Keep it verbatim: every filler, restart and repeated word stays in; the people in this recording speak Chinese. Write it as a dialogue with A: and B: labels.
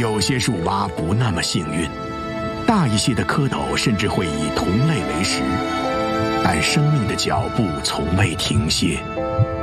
A: 有些树蛙不那么幸运，大一些的蝌蚪甚至会以同类为食，但生命的脚步从未停歇。